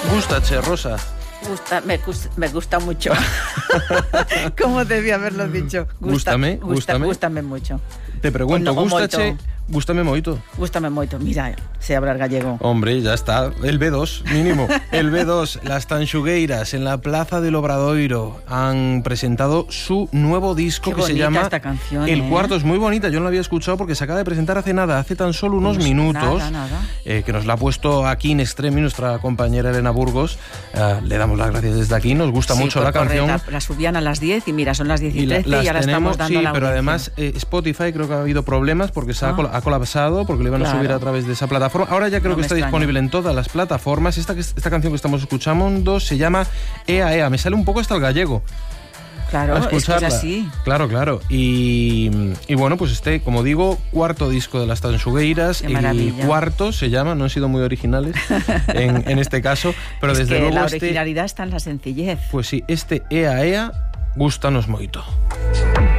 Gústache, Rosa. Me gusta mucho. ¿Cómo debía haberlo dicho? Gústame mucho. Te pregunto, gústache, gústame moito. Gústame moito, mira, sé hablar gallego. Hombre, ya está, el B2, mínimo. El B2, las Tanxugueiras, en la Plaza del Obradoiro, han presentado su nuevo disco. Qué que se llama esta canción, El Cuarto. Es muy bonita, yo no la había escuchado porque se acaba de presentar hace nada, hace tan solo unos minutos. Nada. Que nos la ha puesto aquí in extremis nuestra compañera Elena Burgos. Le damos las gracias desde aquí, nos gusta mucho la canción. La subían a las 10 y mira, son las 10 y 13 y ahora estamos dando la pero audiencia. además Spotify creo que ha habido problemas porque se ha colapsado, porque lo iban a subir a través de esa plataforma. Ahora ya creo que está disponible en todas las plataformas. Esta canción que estamos escuchando se llama Ea Ea. Me sale un poco hasta el gallego. Claro, es que es así. Claro. Y bueno, pues como digo, cuarto disco de las Tanxugueiras. El cuarto se llama, no han sido muy originales en este caso, pero desde luego la originalidad está en la sencillez. Pues sí, Ea Ea, gústanos moito.